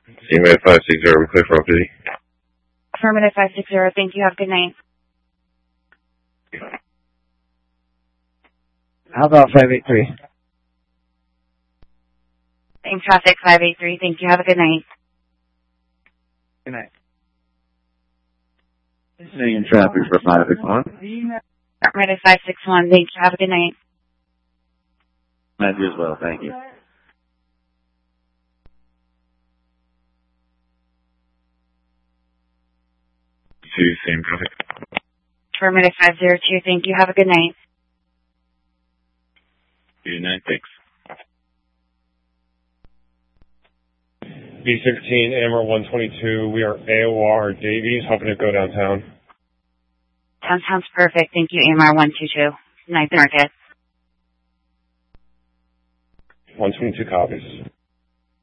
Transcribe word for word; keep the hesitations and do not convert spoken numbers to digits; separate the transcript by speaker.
Speaker 1: Email five six zero, we clear for off-duty.
Speaker 2: Affirmative five six zero, thank you. Have a good night.
Speaker 3: How about five eight three?
Speaker 2: Same traffic, five eight three, thank you. Have a good night.
Speaker 3: Good night.
Speaker 4: Staying in traffic for five six one.
Speaker 2: Affirmative five six one, thank you. Have a good night.
Speaker 4: Matthew as well, thank you.
Speaker 1: Two, same traffic.
Speaker 2: Affirmative five zero two, thank you. Have a good night.
Speaker 1: Two, nine six.
Speaker 5: B sixteen, Amber one twenty-two, we are A O R Davies, hoping to go downtown.
Speaker 2: Downtown's perfect, thank you. A M R one two two, Ninth Market.
Speaker 5: one twenty-two copies.